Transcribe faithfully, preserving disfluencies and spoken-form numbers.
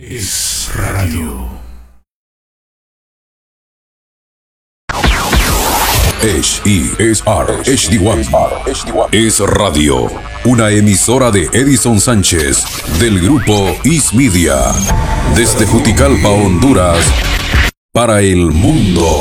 es radio. H E S R H D uno es radio, una emisora de Edison Sánchez del grupo Is Media, desde Juticalpa, Honduras, para el mundo.